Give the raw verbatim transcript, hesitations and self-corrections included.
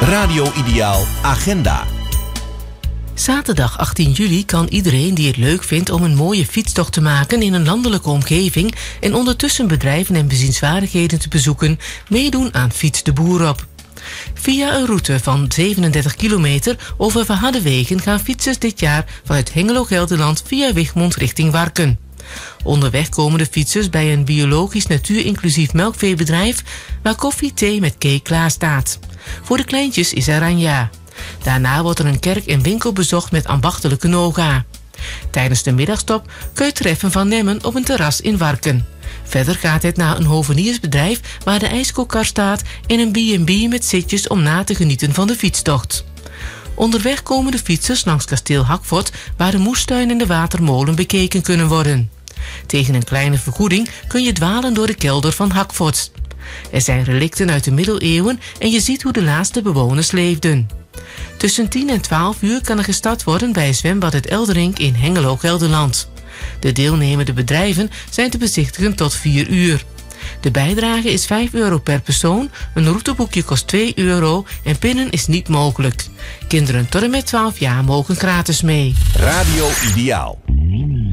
Radio Ideaal Agenda. Zaterdag achttien juli kan iedereen die het leuk vindt om een mooie fietstocht te maken in een landelijke omgeving en ondertussen bedrijven en bezienswaardigheden te bezoeken, meedoen aan Fiets de Boer op. Via een route van zevenendertig kilometer over verharde wegen gaan fietsers dit jaar vanuit Hengelo-Gelderland via Wichmond richting Warken. Onderweg komen de fietsers bij een biologisch natuurinclusief melkveebedrijf waar koffie, thee met cake klaar staat. Voor de kleintjes is er Ranja. Daarna wordt er een kerk en winkel bezocht met ambachtelijke noga. Tijdens de middagstop kun je treffen Van Nemmen op een terras in Warken. Verder gaat het naar een hoveniersbedrijf waar de ijskookkar staat en een B en B met zitjes om na te genieten van de fietstocht. Onderweg komen de fietsers langs kasteel Hakvoort waar de moestuin en de watermolen bekeken kunnen worden. Tegen een kleine vergoeding kun je dwalen door de kelder van Hakvoort. Er zijn relicten uit de middeleeuwen en je ziet hoe de laatste bewoners leefden. Tussen tien en twaalf uur kan er gestart worden bij zwembad Het Elderink in Hengelo-Gelderland. De deelnemende bedrijven zijn te bezichtigen tot vier uur. De bijdrage is vijf euro per persoon, een routeboekje kost twee euro en pinnen is niet mogelijk. Kinderen tot en met twaalf jaar mogen gratis mee. Radio Ideaal.